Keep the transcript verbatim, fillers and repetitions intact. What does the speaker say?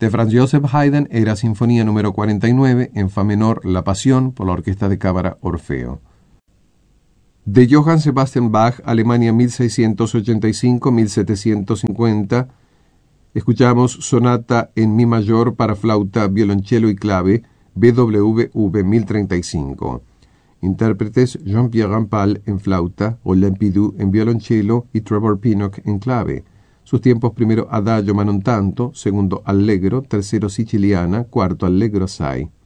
De Franz Joseph Haydn era Sinfonía número cuarenta y nueve, en fa menor, La Pasión, por la Orquesta de Cámara Orfeo. De Johann Sebastian Bach, Alemania mil seiscientos ochenta y cinco a mil setecientos cincuenta, escuchamos Sonata en Mi mayor para flauta, violonchelo y clave, B W V mil treinta y cinco. Intérpretes Jean-Pierre Rampal en flauta, Roland Pidou en violonchelo y Trevor Pinnock en clave. Sus tiempos: primero Adagio ma non tanto, segundo Allegro, tercero Siciliana, cuarto Allegro assai.